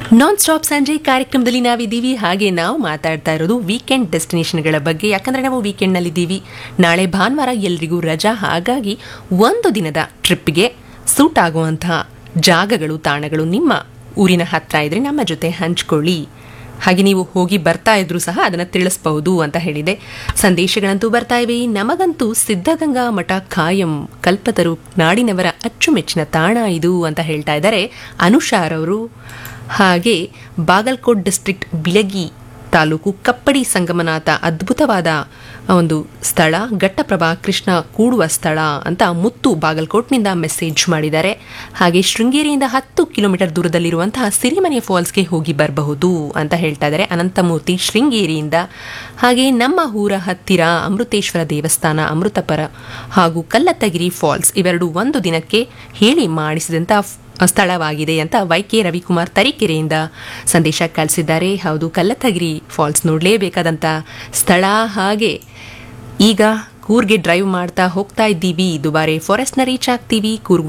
Non stop ಸಂಜೆ ಕಾರ್ಯಕ್ರಮದಲ್ಲಿ ನಾವಿದ್ದೀವಿ. ಹಾಗೆ ನಾವು ಮಾತಾಡ್ತಾ ಇರೋದು ವೀಕೆಂಡ್ ಡೆಸ್ಟಿನೇಷನ್ಗಳ ಬಗ್ಗೆ. ಯಾಕಂದರೆ ನಾವು ವೀಕೆಂಡ್ನಲ್ಲಿದ್ದೀವಿ, ನಾಳೆ ಭಾನುವಾರ ಎಲ್ರಿಗೂ ರಜಾ. ಹಾಗಾಗಿ ಒಂದು ದಿನದ ಟ್ರಿಪ್ಗೆ ಸೂಟ್ ಆಗುವಂತಹ ಜಾಗಗಳು, ತಾಣಗಳು ನಿಮ್ಮ ಊರಿನ ಹತ್ರ ಇದ್ರೆ ನಮ್ಮ ಜೊತೆ ಹಂಚ್ಕೊಳ್ಳಿ. ಹಾಗೆ ನೀವು ಹೋಗಿ ಬರ್ತಾ ಇದ್ರು ಸಹ ಅದನ್ನು ತಿಳಿಸಬಹುದು ಅಂತ ಹೇಳಿದೆ. ಸಂದೇಶಗಳಂತೂ ಬರ್ತಾ ಇವೆ. ನಮಗಂತೂ ಸಿದ್ಧಗಂಗಾ ಮಠ ಖಾಯಂ, ಕಲ್ಪತರು ನಾಡಿನವರ ಅಚ್ಚುಮೆಚ್ಚಿನ ತಾಣ ಇದು ಅಂತ ಹೇಳ್ತಾ ಇದ್ದಾರೆ ಅನುಷಾರ್ ಅವರು. ಹಾಗೆ ಬಾಗಲಕೋಟ್ ಡಿಸ್ಟ್ರಿಕ್ಟ್ ಬಿಳಗಿ ತಾಲೂಕು ಕಪ್ಪಡಿ ಸಂಗಮನಾಥ ಅದ್ಭುತವಾದ ಒಂದು ಸ್ಥಳ, ಘಟ್ಟಪ್ರಭಾ ಕೃಷ್ಣ ಕೂಡುವ ಸ್ಥಳ ಅಂತ ಮುತ್ತು ಬಾಗಲಕೋಟ್ನಿಂದ ಮೆಸೇಜ್ ಮಾಡಿದ್ದಾರೆ. ಹಾಗೆ ಶೃಂಗೇರಿಯಿಂದ 10 ಕಿಲೋಮೀಟರ್ ದೂರದಲ್ಲಿರುವಂತಹ ಸಿರಿಮನೆ ಫಾಲ್ಸ್ಗೆ ಹೋಗಿ ಬರಬಹುದು ಅಂತ ಹೇಳ್ತಾ ಇದ್ದಾರೆ ಅನಂತಮೂರ್ತಿ ಶೃಂಗೇರಿಯಿಂದ. ಹಾಗೆ ನಮ್ಮ ಊರ ಹತ್ತಿರ ಅಮೃತೇಶ್ವರ ದೇವಸ್ಥಾನ, ಅಮೃತಪರ ಹಾಗೂ ಕಲ್ಲತ್ತಗಿರಿ ಫಾಲ್ಸ್ ಇವೆರಡು ಒಂದು ದಿನಕ್ಕೆ ಹೇಳಿ ಮಾಡಿಸಿದಂಥ ಸ್ಥಳವಾಗಿದೆ ಅಂತ ವೈಕೆ ರವಿಕುಮಾರ್ ತರೀಕೆರೆಯಿಂದ ಸಂದೇಶ ಕಳಿಸಿದ್ದಾರೆ. ಹೌದು, ಕಲ್ಲತ್ತಗಿರಿ ಫಾಲ್ಸ್ ನೋಡಲೇಬೇಕಾದಂಥ ಸ್ಥಳ. ಹಾಗೆ ಈಗ ಕೂರ್ಗೆ ಡ್ರೈವ್ ಮಾಡ್ತಾ ಹೋಗ್ತಾ ಇದ್ದೀವಿ, ದುಬಾರೆ ಫಾರೆಸ್ಟ್ನ ರೀಚ್ ಆಗ್ತೀವಿ. ಕೂರ್ಗ್